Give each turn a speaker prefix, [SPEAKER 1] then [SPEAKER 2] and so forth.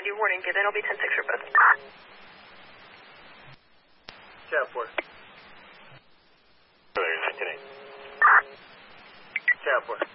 [SPEAKER 1] 90 warning, get in, it'll be 10-6 for both.
[SPEAKER 2] Cat 4.
[SPEAKER 3] Earlier, 19-8.
[SPEAKER 2] Cat 4.